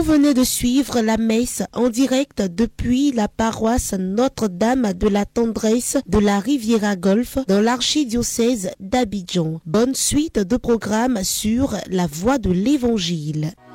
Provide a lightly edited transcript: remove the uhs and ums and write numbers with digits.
venez de suivre la messe en direct depuis la paroisse Notre-Dame de la Tendresse de la Riviera Golfe dans l'archidiocèse d'Abidjan. Bonne suite de programmes sur la voie de l'Évangile.